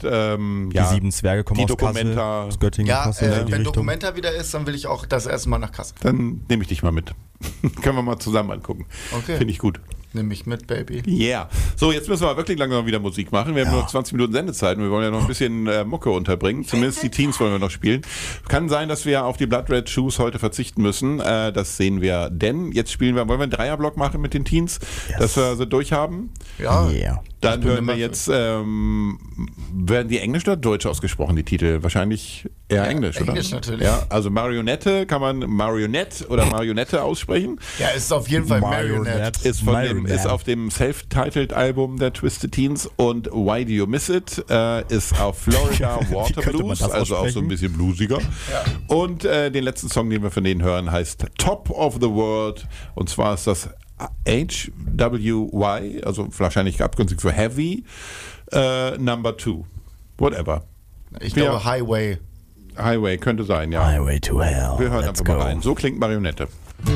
die 7 Zwerge kommen aus Kassel, aus Göttingen, Kassel. Wenn Documenta wieder ist, dann will ich auch das erste Mal nach Kassel. Dann nehme ich dich mal mit. Können wir mal zusammen angucken. Okay. Finde ich gut. Nimm mich mit, Baby. Yeah. So, jetzt müssen wir wirklich langsam wieder Musik machen. Wir haben nur 20 Minuten Sendezeit und wir wollen ja noch ein bisschen Mucke unterbringen. Zumindest die Teens wollen wir noch spielen. Kann sein, dass wir auf die Blood Red Shoes heute verzichten müssen. Das sehen wir. Denn jetzt wollen wir einen Dreierblock machen mit den Teens, dass wir sie durchhaben. Ja. Yeah. Dann hören wir jetzt, werden die Englisch oder Deutsch ausgesprochen, die Titel? Wahrscheinlich eher Englisch, oder? Englisch natürlich. Ja, also Marionette kann man Marionette oder Marionette aussprechen. Ja, es ist auf jeden Fall Marionette. Ist auf dem Self-Titled Album der Twisted Teens und Why Do You Miss It ist auf Florida Water Blues, also auch so ein bisschen bluesiger. Ja. Und den letzten Song, den wir von denen hören, heißt Top of the World und zwar ist das HWY, also wahrscheinlich abkürzung für Heavy, Number 2. Whatever. Ich glaube Highway. Highway könnte sein, ja. Highway to Hell. Wir hören einfach mal rein. So klingt Marionette.